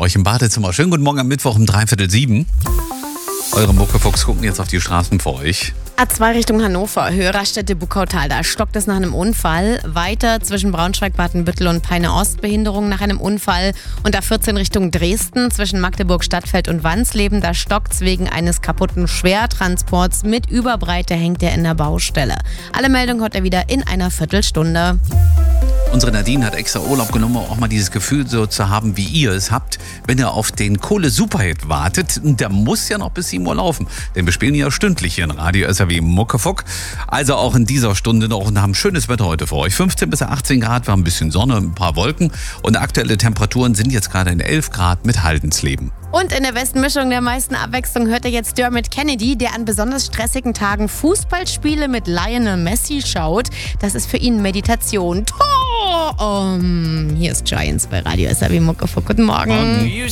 euch im Badezimmer. Schönen guten Morgen am Mittwoch um 6:45. Eure Muckefuchs gucken jetzt auf die Straßen vor euch. A2 Richtung Hannover, Höhe Raststätte Buckautal. Da stockt es nach einem Unfall. Weiter zwischen Braunschweig, Badenbüttel und Peine-Ost Behinderung nach einem Unfall. Und A14 Richtung Dresden zwischen Magdeburg, Stadtfeld und Wansleben. Da stockt es wegen eines kaputten Schwertransports. Mit Überbreite hängt er in der Baustelle. Alle Meldungen hört ihr wieder in einer Viertelstunde. Unsere Nadine hat extra Urlaub genommen, um auch mal dieses Gefühl so zu haben, wie ihr es habt, wenn ihr auf den Kohle-Superhit wartet. Der muss ja noch bis 7 Uhr laufen, denn wir spielen ja stündlich hier in Radio SAW Muckefuck. Also auch in dieser Stunde noch und haben schönes Wetter heute für euch. 15 bis 18 Grad, wir haben ein bisschen Sonne, ein paar Wolken und aktuelle Temperaturen sind jetzt gerade in 11 Grad mit Haldensleben. Und in der besten Mischung der meisten Abwechslung hört ihr jetzt Dermot Kennedy, der an besonders stressigen Tagen Fußballspiele mit Lionel Messi schaut. Das ist für ihn Meditation. Hier ist Giants bei Radio SAW Muckefuck. Guten Morgen.